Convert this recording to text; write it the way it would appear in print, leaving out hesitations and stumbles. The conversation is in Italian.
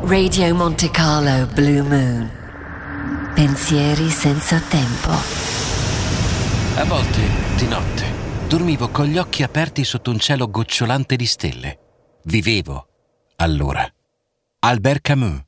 Radio Monte Carlo Blue Moon. Pensieri senza tempo. A volte, di notte, dormivo con gli occhi aperti sotto un cielo gocciolante di stelle. Vivevo, allora. Albert Camus.